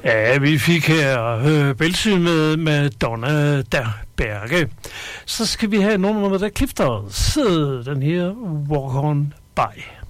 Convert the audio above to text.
Ja, vi fik her Belsy med Donna der Berge. Så skal vi have nummer, der klifter. Så den her Walk On By.